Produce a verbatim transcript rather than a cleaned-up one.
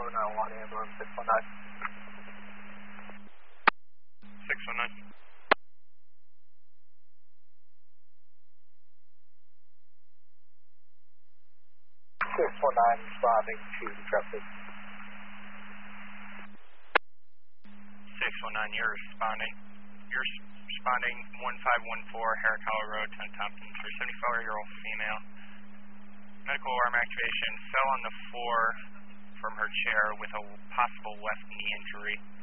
four nine one, ambulance six one nine. six one nine. six one nine responding to traffic. six one nine, you're responding. You're responding one five one four Harakawa Road, ten Thompson, three seventy-four year old female. Medical arm activation, fell on the floor from her chair with a possible left knee injury.